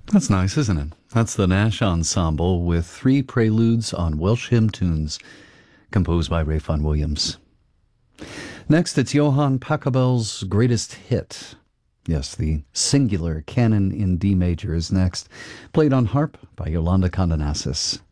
That's nice, isn't it? That's the Nash Ensemble with three preludes on Welsh hymn tunes composed by Ray Vaughan Williams. Next, it's Johann Pachelbel's greatest hit. Yes, the singular Canon in D major is next, played on harp by Yolanda Condonassis.